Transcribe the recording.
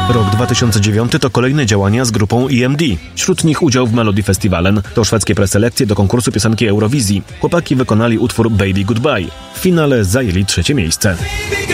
Rok 2009 to kolejne działania z grupą EMD. Wśród nich udział w Melodifestivalen. To szwedzkie preselekcje do konkursu piosenki Eurowizji. Chłopaki wykonali utwór Baby Goodbye. W finale zajęli 3. miejsce.